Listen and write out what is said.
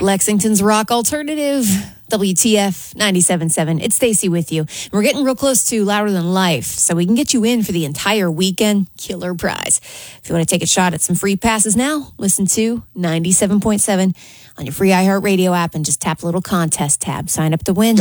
Lexington's Rock Alternative, WTF 97.7. It's Stacy with you. We're getting real close to Louder Than Life, so we can get you in for the entire weekend. Killer prize. If you want to take a shot at some free passes now, listen to 97.7 on your free iHeartRadio app and just tap the little contest tab. Sign up to win.